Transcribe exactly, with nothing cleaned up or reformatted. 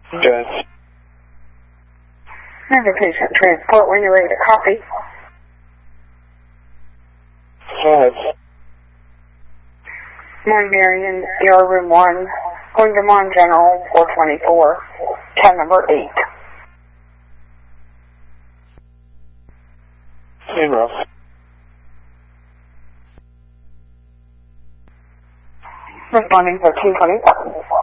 Good. Navigation transport when you're ready to copy. Go ahead. Morning, Marion, Air Room one, going to Mon General four twenty-four, tab number eight. Same rough. Responding thirteen twenty-seven.